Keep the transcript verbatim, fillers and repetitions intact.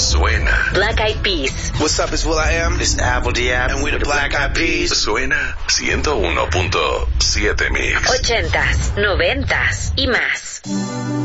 suena. Black Eyed Peas. What's up, it's will.i.am. This is Apple D A, and we're the Black Eyed Peas. Suena ciento uno punto siete Mix. Ochentas, noventas y más.